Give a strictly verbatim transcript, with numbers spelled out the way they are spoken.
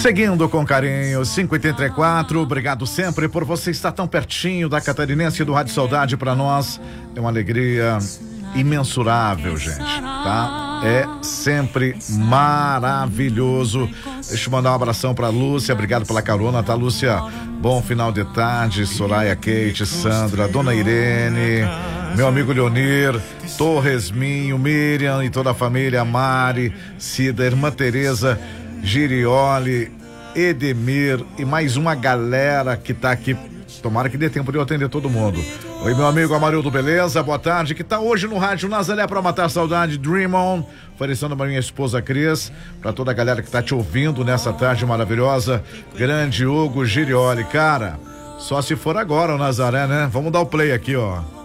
Seguindo com carinho, cinco e oitenta e quatro, obrigado sempre por você estar tão pertinho da Catarinense e do Rádio Saudade. Para nós é uma alegria imensurável, gente, tá? É sempre maravilhoso. Deixa eu mandar um abração pra Lúcia, obrigado pela carona, tá, Lúcia? Bom final de tarde, Soraya, Kate, Sandra, Dona Irene, meu amigo Leonir, Torresminho, Miriam e toda a família, Mari, Cida, irmã Tereza, Girioli, Edemir e mais uma galera que tá aqui. Tomara que dê tempo de eu atender todo mundo. Oi, meu amigo Amarildo, beleza? Boa tarde, que tá hoje no Rádio Nazaré pra matar a saudade, Dream On, oferecendo pra minha esposa Cris, pra toda a galera que tá te ouvindo nessa tarde maravilhosa. Grande Hugo Girioli, cara, só se for agora o Nazaré, né? Vamos dar o play aqui, ó.